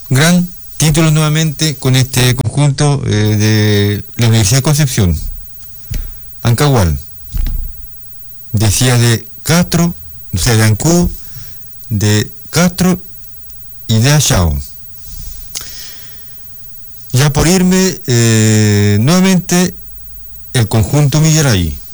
Gran título nuevamente con este conjunto de la Universidad de Concepción. Ancahual. Decía de Castro, o sea, de Ancud, de Castro y de Achao. Ya por irme, nuevamente el conjunto Millaray.